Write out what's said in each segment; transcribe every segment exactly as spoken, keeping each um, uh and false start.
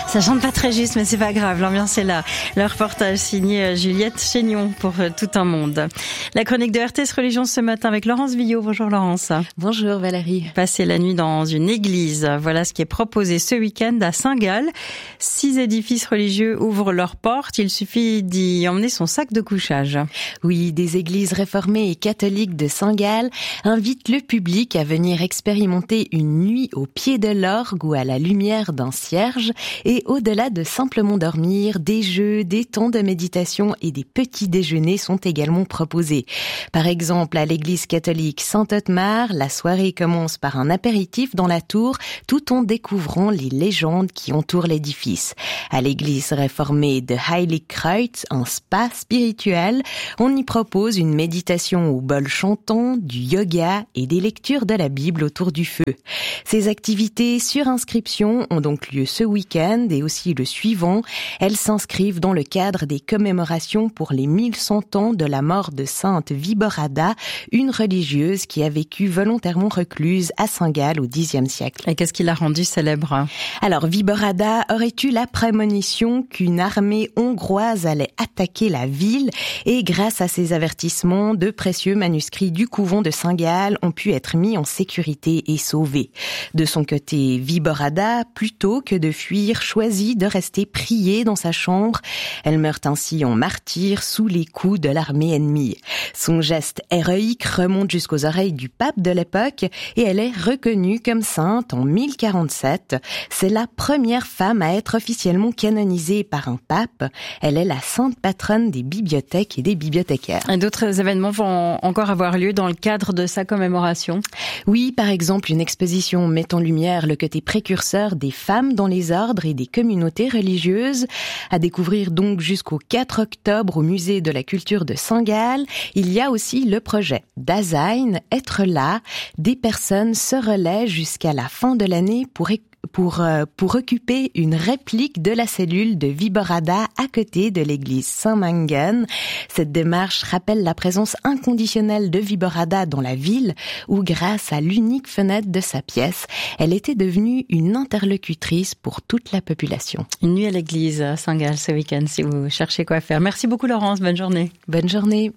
Ça chante pas très juste, mais c'est pas grave, l'ambiance est là. Le reportage signé Juliette Chénion pour Tout un monde. La chronique de R T S Religion ce matin avec Laurence Villot. Bonjour Laurence. Bonjour Valérie. Passer la nuit dans une église, voilà ce qui est proposé ce week-end à Saint-Gall. Six édifices religieux ouvrent leurs portes, il suffit d'y emmener son sac de couchage. Oui, des églises réformées et catholiques de Saint-Gall invitent le public à venir expérimenter une nuit au pied de l'orgue ou à la lumière d'un cierge. Et au-delà de simplement dormir, des jeux, des temps de méditation et des petits déjeuners sont également proposés. Par exemple, à l'église catholique Saint-Otmar, la soirée commence par un apéritif dans la tour, tout en découvrant les légendes qui entourent l'édifice. À l'église réformée de Heiligkreuz, un spa spirituel, on y propose une méditation au bol chantant, du yoga et des lectures de la Bible autour du feu. Ces activités sur inscription ont donc lieu ce week-end et aussi le suivant. Elles s'inscrivent dans le cadre des commémorations pour les mille cent ans de la mort de Sainte Viborada, une religieuse qui a vécu volontairement recluse à Saint-Gall au dixième siècle. Et qu'est-ce qui l'a rendue célèbre ? Alors, Viborada aurait eu la prémonition qu'une armée hongroise allait attaquer la ville et grâce à ces avertissements, de précieux manuscrits du couvent de Saint-Gall ont pu être mis en sécurité et sauvés. De son côté, Viborada, plutôt que de fuir, choisit de rester prier dans sa chambre. Elle meurt ainsi en martyr sous les coups de l'armée ennemie. Son geste héroïque remonte jusqu'aux oreilles du pape de l'époque et elle est reconnue comme sainte en mille quarante-sept. C'est la première femme à être officiellement canonisée par un pape. Elle est la sainte patronne des bibliothèques et des bibliothécaires. Et d'autres événements vont encore avoir lieu dans le cadre de sa commémoration ? Oui, par exemple, une exposition met en lumière le côté précurseur des femmes dans les ordres et des communautés religieuses. À découvrir donc jusqu'au quatre octobre au musée de la culture de Saint-Gall. Il y a aussi le projet Dasein, être là. Des personnes se relaient jusqu'à la fin de l'année pour pour euh, pour occuper une réplique de la cellule de Viborada à côté de l'église Saint-Mangen. Cette démarche rappelle la présence inconditionnelle de Viborada dans la ville où, grâce à l'unique fenêtre de sa pièce, elle était devenue une interlocutrice pour toute la population. Une nuit à l'église à Saint-Gall ce week-end si vous cherchez quoi faire. Merci beaucoup Laurence, bonne journée. Bonne journée.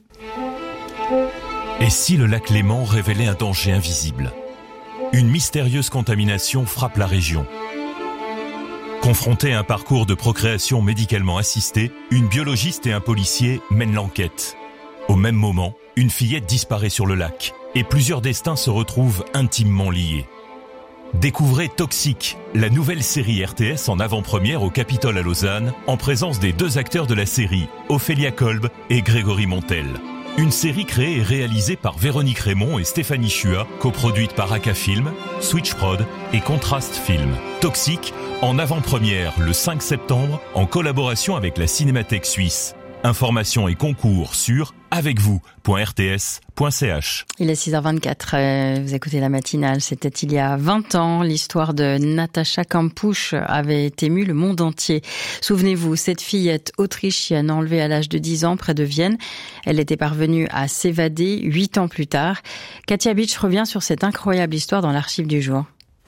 Et si le lac Léman révélait un danger invisible ? Une mystérieuse contamination frappe la région. Confrontés à un parcours de procréation médicalement assistée, une biologiste et un policier mènent l'enquête. Au même moment, une fillette disparaît sur le lac et plusieurs destins se retrouvent intimement liés. Découvrez Toxique, la nouvelle série R T S en avant-première au Capitole à Lausanne, en présence des deux acteurs de la série, Ophélia Kolb et Grégory Montel. Une série créée et réalisée par Véronique Raymond et Stéphanie Chua, coproduite par Aka Film, Switch Prod et Contrast Film. Toxique, en avant-première le cinq septembre, en collaboration avec la Cinémathèque suisse. Informations et concours sur avec vous point r t s point c h. Il est six heures vingt-quatre, vous écoutez la matinale, c'était il y a vingt ans, l'histoire de Natacha Kampusch avait ému le monde entier. Souvenez-vous, cette fillette autrichienne enlevée à l'âge de dix ans près de Vienne, elle était parvenue à s'évader huit ans plus tard. Katia Beach revient sur cette incroyable histoire dans l'archive du jour.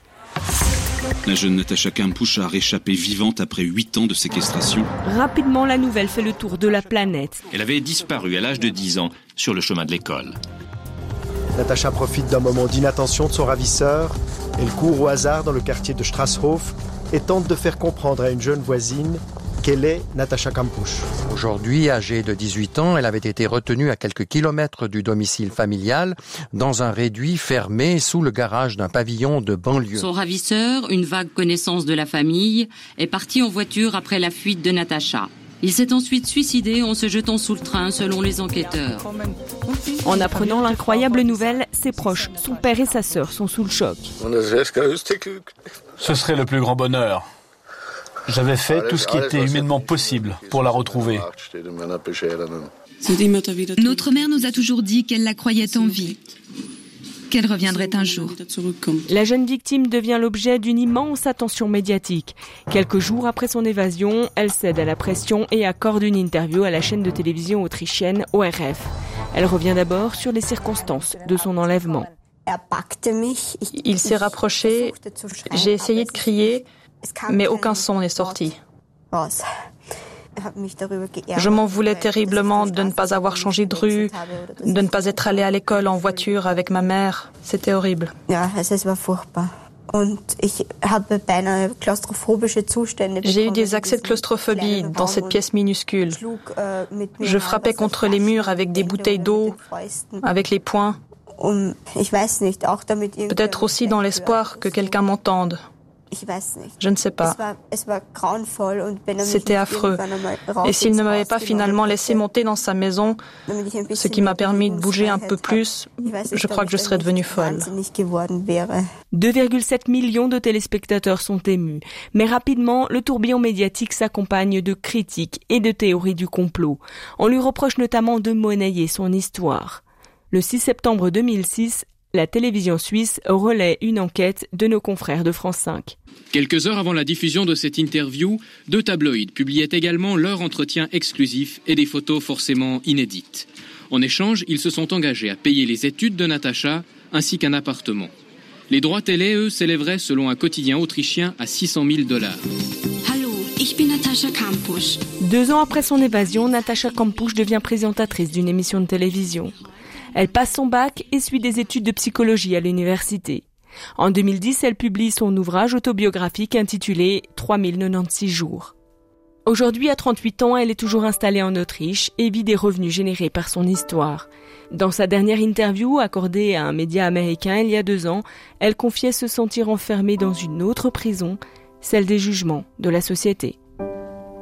La jeune Natacha Kampusch a réchappé vivante après huit ans de séquestration. Rapidement, la nouvelle fait le tour de la planète. Elle avait disparu à l'âge de dix ans sur le chemin de l'école. Natacha profite d'un moment d'inattention de son ravisseur. Elle court au hasard dans le quartier de Strasshof et tente de faire comprendre à une jeune voisine qu'elle est Natacha Kampusch. Aujourd'hui, âgée de dix-huit ans, elle avait été retenue à quelques kilomètres du domicile familial, dans un réduit fermé sous le garage d'un pavillon de banlieue. Son ravisseur, une vague connaissance de la famille, est parti en voiture après la fuite de Natacha. Il s'est ensuite suicidé en se jetant sous le train, selon les enquêteurs. En apprenant l'incroyable nouvelle, ses proches, son père et sa sœur, sont sous le choc. Ce serait le plus grand bonheur. J'avais fait tout ce qui était humainement possible pour la retrouver. Notre mère nous a toujours dit qu'elle la croyait en vie, qu'elle reviendrait un jour. La jeune victime devient l'objet d'une immense attention médiatique. Quelques jours après son évasion, elle cède à la pression et accorde une interview à la chaîne de télévision autrichienne O R F. Elle revient d'abord sur les circonstances de son enlèvement. Il s'est rapproché, j'ai essayé de crier, mais aucun son n'est sorti. Je m'en voulais terriblement de ne pas avoir changé de rue, de ne pas être allée à l'école en voiture avec ma mère. C'était horrible. J'ai eu des accès de claustrophobie dans cette pièce minuscule. Je frappais contre les murs avec des bouteilles d'eau, avec les poings. Peut-être aussi dans l'espoir que quelqu'un m'entende. Je ne sais pas. C'était affreux. Et s'il ne m'avait pas finalement laissé monter dans sa maison, ce qui m'a permis de bouger un peu plus, je crois que je serais devenue folle. deux virgule sept millions de téléspectateurs sont émus. Mais rapidement, le tourbillon médiatique s'accompagne de critiques et de théories du complot. On lui reproche notamment de monnayer son histoire. Le six septembre deux mille six, la télévision suisse relaie une enquête de nos confrères de France cinq. Quelques heures avant la diffusion de cette interview, deux tabloïds publiaient également leur entretien exclusif et des photos forcément inédites. En échange, ils se sont engagés à payer les études de Natacha ainsi qu'un appartement. Les droits télé, eux, s'élèveraient selon un quotidien autrichien à six cent mille dollars. Hallo, ich bin Natascha Kampusch. Deux ans après son évasion, Natascha Kampusch devient présentatrice d'une émission de télévision. Elle passe son bac et suit des études de psychologie à l'université. En deux mille dix, elle publie son ouvrage autobiographique intitulé « trois mille quatre-vingt-seize jours ». Aujourd'hui, à trente-huit ans, elle est toujours installée en Autriche et vit des revenus générés par son histoire. Dans sa dernière interview accordée à un média américain il y a deux ans, elle confiait se sentir enfermée dans une autre prison, celle des jugements de la société.